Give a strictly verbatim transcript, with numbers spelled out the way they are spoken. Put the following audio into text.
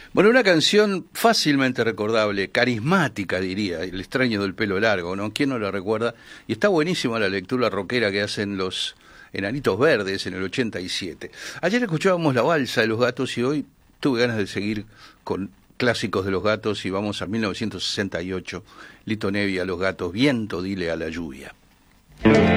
Bueno, una canción fácilmente recordable, carismática diría, El extraño del pelo largo, ¿no? ¿Quién no la recuerda? Y está buenísima la lectura rockera que hacen los Enanitos Verdes en el ochenta y siete. Ayer escuchábamos la balsa de los Gatos y hoy tuve ganas de seguir con clásicos de los Gatos y vamos a mil novecientos sesenta y ocho. Lito Nevia, Los Gatos, Viento, dile a la lluvia.